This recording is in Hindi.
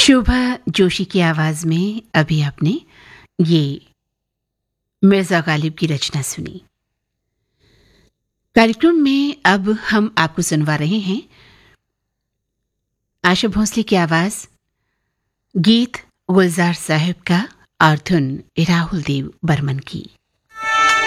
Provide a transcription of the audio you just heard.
शोभा जोशी की आवाज में अभी आपने ये मिर्जा गालिब की रचना सुनी। कार्यक्रम में अब हम आपको सुनवा रहे हैं आशा भोसले की आवाज, गीत गुलजार साहिब का और धुन राहुल देव बर्मन की।